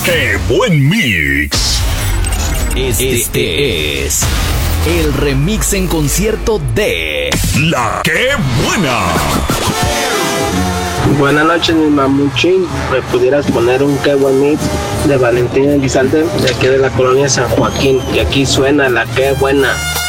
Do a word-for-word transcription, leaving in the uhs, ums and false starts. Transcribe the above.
¡Qué buen mix! Este, este es el remix en concierto de La Qué Buena. Buenas noches, mi mamuchín. ¿Me pudieras poner un Qué Buen Mix de Valentín Elizalde, de aquí de la colonia San Joaquín? Que aquí suena La Qué Buena.